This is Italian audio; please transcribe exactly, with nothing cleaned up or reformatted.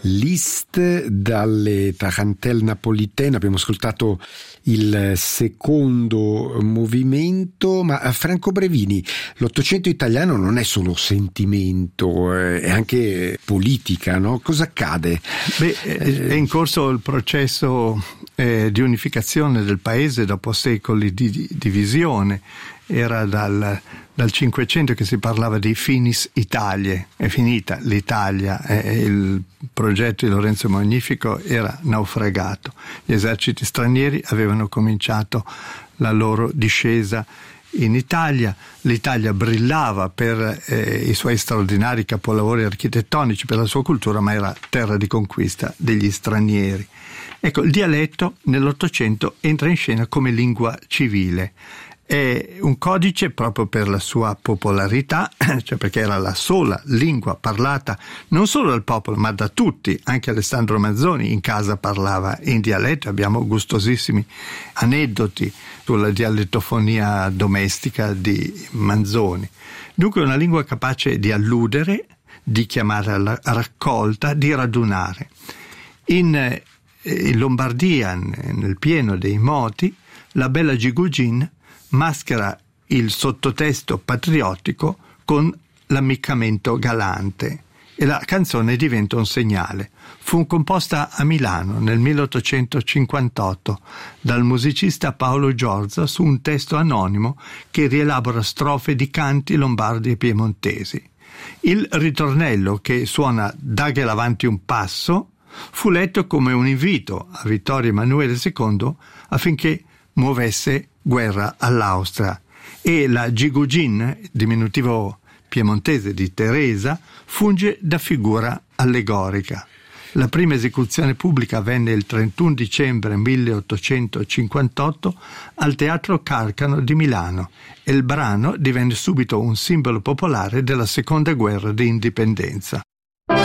Liszt dalle Tarantelle napolitaine. Abbiamo ascoltato il secondo movimento, ma Franco Brevini, l'Ottocento italiano non è solo sentimento, è anche politica, no? Cosa accade? Beh, è in corso il processo eh, di unificazione del paese dopo secoli di divisione. Era dal, dal Cinquecento che si parlava di finis Italiae, è finita l'Italia, eh, il progetto di Lorenzo Magnifico era naufragato, gli eserciti stranieri avevano cominciato la loro discesa in Italia, l'Italia brillava per eh, i suoi straordinari capolavori architettonici, per la sua cultura, ma era terra di conquista degli stranieri. Ecco, il dialetto nell'Ottocento entra in scena come lingua civile. È un codice proprio per la sua popolarità, cioè perché era la sola lingua parlata non solo dal popolo ma da tutti. Anche Alessandro Manzoni in casa parlava in dialetto, abbiamo gustosissimi aneddoti sulla dialettofonia domestica di Manzoni. Dunque una lingua capace di alludere, di chiamare alla raccolta, di radunare. In, in Lombardia, nel pieno dei moti, la bella Gigugin maschera il sottotesto patriottico con l'ammiccamento galante e la canzone diventa un segnale. Fu composta a Milano nel milleottocentocinquantotto dal musicista Paolo Giorza su un testo anonimo che rielabora strofe di canti lombardi e piemontesi. Il ritornello, che suona "Daghela avanti un passo", fu letto come un invito a Vittorio Emanuele secondo affinché muovesse guerra all'Austria, e la Gigugin, diminutivo piemontese di Teresa, funge da figura allegorica. La prima esecuzione pubblica avvenne il trentuno dicembre milleottocentocinquantotto al Teatro Carcano di Milano e il brano divenne subito un simbolo popolare della seconda guerra di indipendenza.